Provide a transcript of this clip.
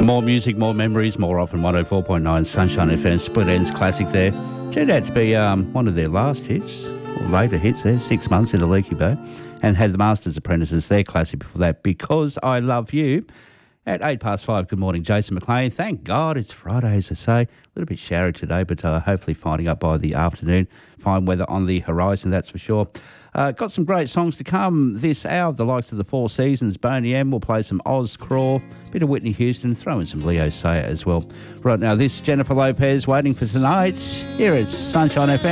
More music, more memories, more often 104.9 Sunshine FM, Split Ends classic there. Turned out to be one of their last hits, or later hits there, 6 months into Leaky Bow, and had the Masters Apprentices, their classic before that, Because I Love You. At 5:08, good morning, Jason McLean. Thank God it's Friday, as I say. A little bit showery today, but hopefully finding up by the afternoon. Fine weather on the horizon, that's for sure. Got some great songs to come this hour, the likes of the Four Seasons, Boney M. We'll play some Oz Craw, a bit of Whitney Houston, throw in some Leo Sayer as well. Right now, this Jennifer Lopez, Waiting for Tonight. Here it's Sunshine FM.